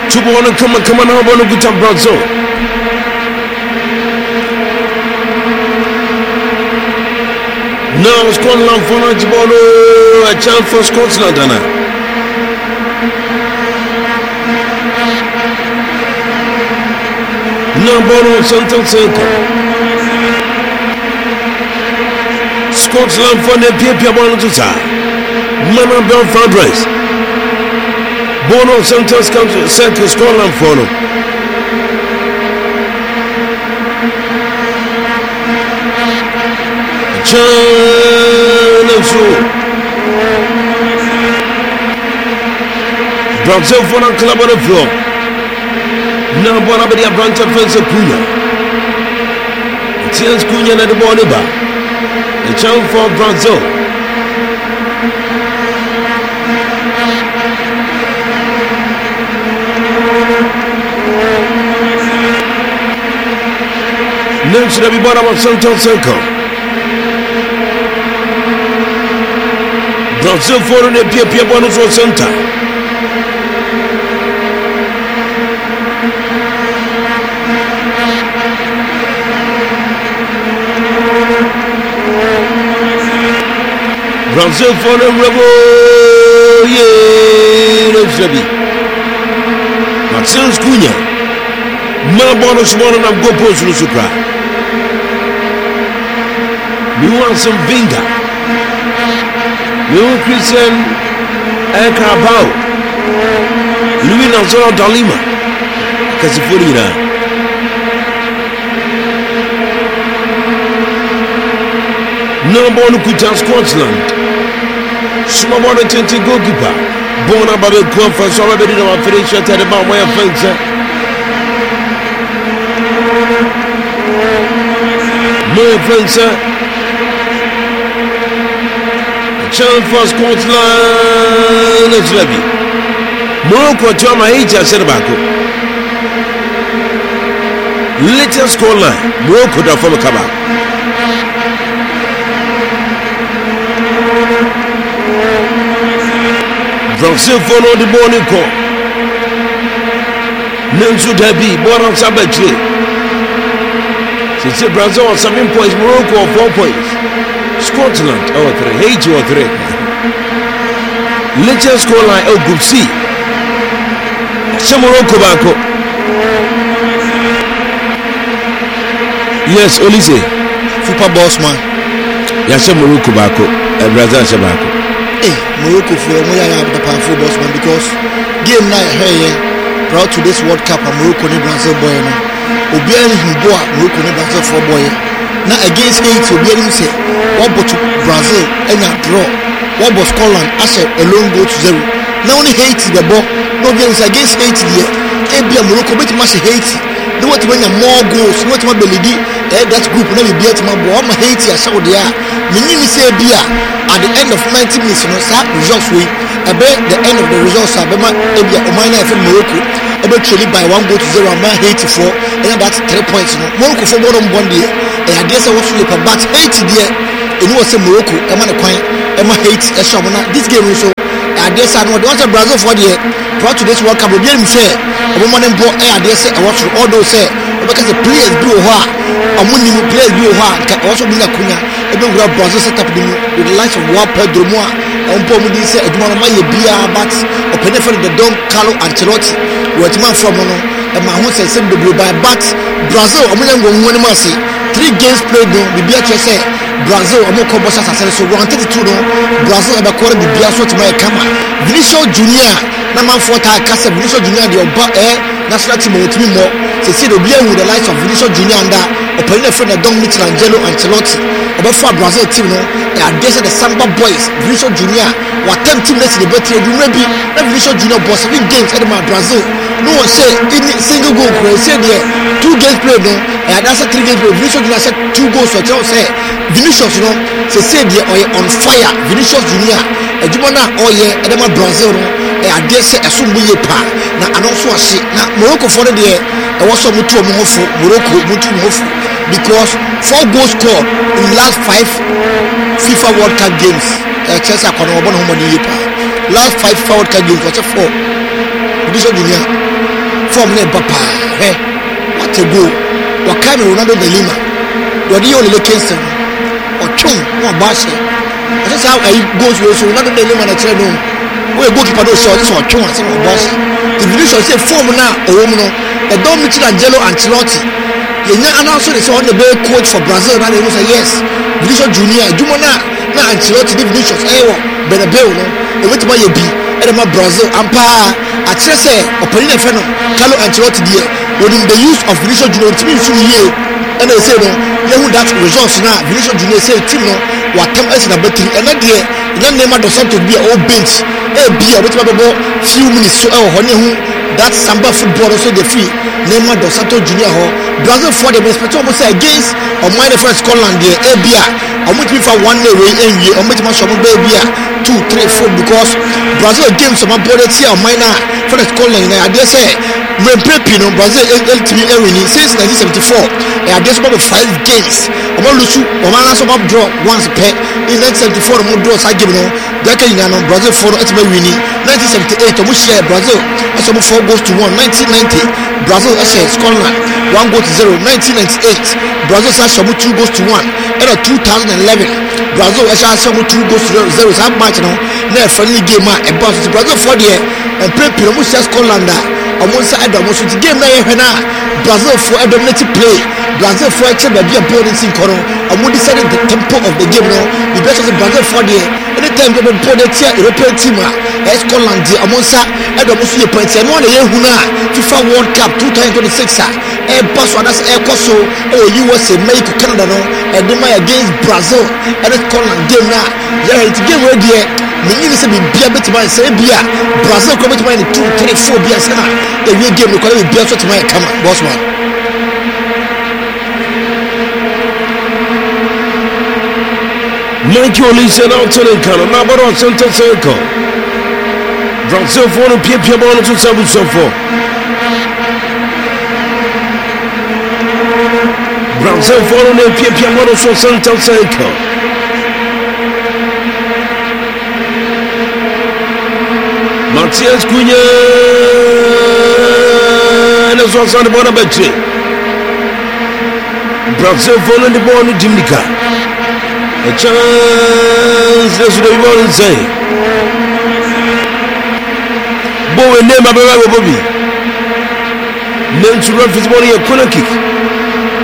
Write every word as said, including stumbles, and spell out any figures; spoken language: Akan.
Two ball and come on, come on, how about good time, Brazil? Now Scotland for a chance for Scotland. Now ball Central Circle. Scotland for the Pia Bonusa. Mama Bell Fried Rice. Bono Central Circle Scotland for them. Brazil for a club on the floor. Now, Bonabadi, a branch of Fence Cunha. Tians Cunha and the Boniba. A chance for Brazil. Next, should be bottom of Central Circle. Brazil for the Pia Pia Bonus for Center. Brazil for the Rebel. Yeah, no Sebi. Marcelo Cunha. My bonus one and I'm go post Lusuka. We want some Vinga. New Christian Ekabao Louis Nazaro Dalima Casifurina No born Kuta Scotland Small born twenty goalkeeper born about the conference already in our finish at the bar where fence no fence chance for Scotland is Levy. Morocco to my age, I said about little Scotland, Morocco da from a cover. Brazil follow the morning call. Nansu Dabi, born on Sabatry. Since Brazil on seven points, Morocco on four points. Scotland, oh, three, Haiti or three. Little Scotland, oh, good see. Morocco Bako. Yes, Olise. Super boss man. Yes, Morocco Bako. Brazil Shabako. Eh, Morocco for me, I have the powerful boss man because game night here, proud to this World Cup, and Morocco and Brazil boy. Obiani Himboa, Morocco and Brazil for boy. Now against Haiti, Obiani say, what but Brazil and a draw. What was Scotland? I said alone go to zero. Now only Haiti the ball. No games against Haiti here. Ebia Morocco bet much Haiti. No what when more goals. No what my belly. Eh, that group now we beat my boy. I'm Haiti. I saw there. Many say Bia at the end of ninety minutes. You know, sir, results we. About the end of the results, I bet my Ebia Omania from Morocco. About truly by one goal to zero. I'm Haiti four. And that's three points. You know, Morocco for one on one day. And I guess I was sleep but Haiti there. And you was say Morocco. I'm on a coin. I'm Haiti. I saw this game also. I guess I know the one Brazil for the brought to this World Cup. We didn't say a woman and boy. I guess I watch all those say because the players do what a money players do what can also be like Kuna. Even grab Brazil set up with the likes of Wapper Dromoa on Pomodi say a man of my beer but open for the Don Carlo Ancelotti. What man from Mono and my home says the blue by but Brazil. I'm going to win mercy. Three games played no the beer say Brazil. I'm going to combo so one thirty-two no Brazil about quarter the beer so to my camera. Vinicius Junior na man for ta kasa Vinicius Junior the oba eh national team o timi mo say say the beer with the likes of Vinicius Junior and that open the friend Don Michelangelo Ancelotti about for Brazil team no I guess the Samba boys Vinicius Junior what ten team let's the better you maybe na Vinicius Junior boss seven games at my Brazil no one say any single goal go say there two games played no and that's a three games played Vinicius Junior said two goals so tell say Vinicius you know say say there on fire Vinicius Junior Ejumana oye edema Brazil no e adese esumbu ye pa na anonso ahye na Morocco for the e was so mutu omo hofu Morocco mutu hofu because four goals scored in last five FIFA World Cup games uh, Chelsea akono obo no mo ni ye pa last five FIFA World Cup games was four Vinicius Junior form ne papa eh what a goal wakame Ronaldo de Lima wodi yo le Kingston otwon no baashe that's how I goes we so Ronaldo de Lima na chere no we goalkeeper no shot so otwon ase no baashe the Vinicius say form na owom no e don Michelangelo Ancelotti yenya announce the on the big coach for Brazil na they say yes Vinicius Junior jumo na na Ancelotti the Vinicius ewo Bernabeu no e wetima ye bi e ma Brazil ampa a chere say opponent fe no Carlo Ancelotti die within the use of Vinicius Junior team so ye and they say no you that results now Vinicius Junior say team no what come as na betting and na die na Neymar dos Santos be all bench e be a wetima be few minutes so e ho ne hu that samba football also the free Neymar dos Santos Junior ho Brazil for the respect almost say against on my first Scotland there e be a almost be for one day way and you almost must be be a two three four because Brazil game some body here on my now for the Scotland I dare say we play you know Brazil L T B winning since nineteen seventy-four I dare about five games about lusu o man so about draw once per in nineteen seventy-four mo draw sa game no that can you know Brazil for L T B winning nineteen seventy-eight mo share Brazil as about four goals to one nineteen ninety Brazil share Scotland one goal to zero nineteen ninety-eight Brazil share some two goals to one and two thousand eleven Brazil share some two goals to zero that match no na friendly game and Brazil for there and play you mo share Scotland almost at the most game na ye na Brazil for a dominating play Brazil for a chance be a body in corner and we decided the tempo of the game now the best of Brazil for there anytime they put the European team as Scotland the almost at the most points and one year huna FIFA World Cup twenty twenty-six e pass on that's e koso oh U S A Mexico Canada no and them against Brazil and Scotland game na yeah it's game where there me say be bia betima say bia Brazil come betima in two three four bia say na e wie game ko be bia so tima e kama boss man Michael listen out to the color na baro center circle Brazil for no pia pia ball to seven so four Brazil for no pia pia ball to center circle Matias Cunha na zona de bola betri Brazil for the ball no Dimika a chance to the ball inside Bowe name ababa Bobby name to run his body a corner kick